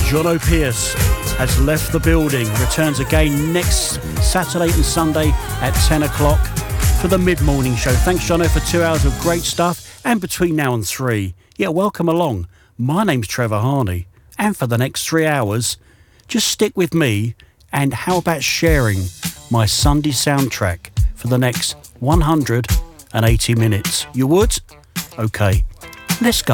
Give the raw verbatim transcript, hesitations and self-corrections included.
Jono Pierce has left the building. Returns again next Saturday and Sunday at ten o'clock for the mid-morning show. Thanks, Jono, for two hours of great stuff. And between now and three, yeah, welcome along. My name's Trevor Harney. And for the next three hours, just stick with me. And how about sharing my Sunday soundtrack for the next one hundred eighty minutes? You would? Okay, let's go.